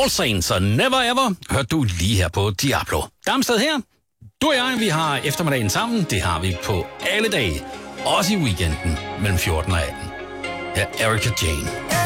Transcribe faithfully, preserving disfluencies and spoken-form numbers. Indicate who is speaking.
Speaker 1: All Saints og Never Ever hørte du lige her på Diablo. Damsted her. Du og jeg, vi har eftermiddagen sammen. Det har vi på alle dage. Også i weekenden mellem fjorten og atten. Her er Erika Jane.